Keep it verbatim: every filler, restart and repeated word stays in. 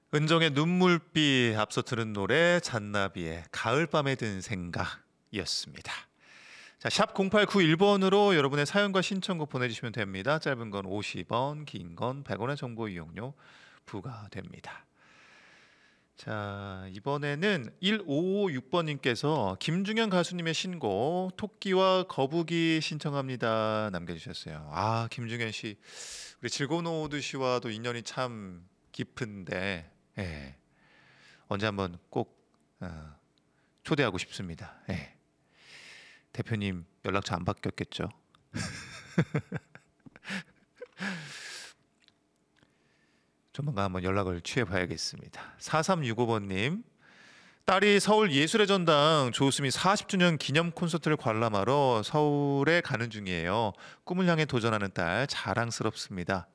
은정의 눈물비 앞서 들은 노래 잔나비의 가을밤에 든 생각이었습니다. 자, 샵 공팔구일 번으로 여러분의 사연과 신청곡 보내주시면 됩니다. 짧은 건 오십 원, 긴 건 백 원의 정보 이용료 부과됩니다. 자, 이번에는 일오오육 번님께서 김중현 가수님의 신곡 토끼와 거북이 신청합니다 남겨주셨어요. 아, 김중현 씨, 우리 즐거운 오두 씨와도 인연이 참 깊은데, 예, 언제 한번 꼭 어, 초대하고 싶습니다. 예. 대표님 연락처 안 바뀌었겠죠? 조만간 한번 연락을 취해봐야겠습니다. 사삼육오 번님, 딸이 서울 예술의 전당 조수미 사십 주년 기념 콘서트를 관람하러 서울에 가는 중이에요. 꿈을 향해 도전하는 딸 자랑스럽습니다.